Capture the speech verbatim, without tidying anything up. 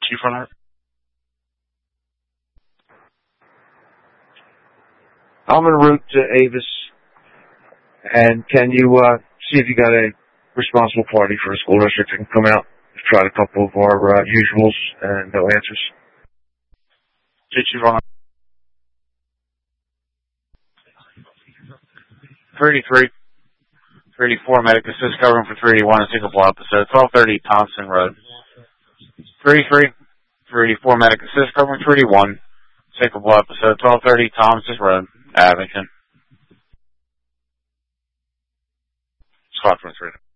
Chief Runner. I'm en route to Avis, and can you uh, see if you got a responsible party for a school district that can come out? We've tried a couple of our uh, usuals and no answers. Chief Runner. three eighty-three, three eighty-four, medic assist covering for three eighty-one, a single blow episode, twelve thirty Thompson Road. three eighty-three, three eighty-four, medic assist covering three eighty-one, single blow episode, twelve thirty Thompson Road, Abington. Squad twenty-three.